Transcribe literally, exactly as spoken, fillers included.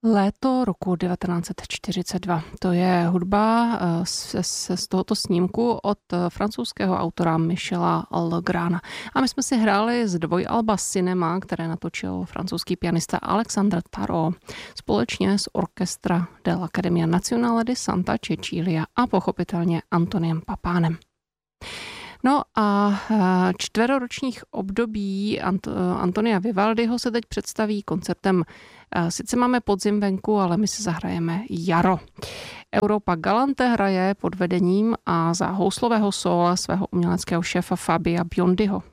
Léto roku devatenáct set čtyřicet dva. To je hudba z, z, z tohoto snímku od francouzského autora Michela Legranda. A my jsme si hráli z dvojalba Cinema, které natočil francouzský pianista Alexandre Tarot společně s Orchestra de l'Accademia Nazionale di Santa Cecilia a pochopitelně Antoniem Papánem. No a čtveroročních období Ant- Antonia Vivaldiho se teď představí koncertem. Sice máme podzim venku, ale my si zahrajeme jaro. Europa Galante hraje pod vedením a za houslového sóla svého uměleckého šéfa Fabia Biondiho.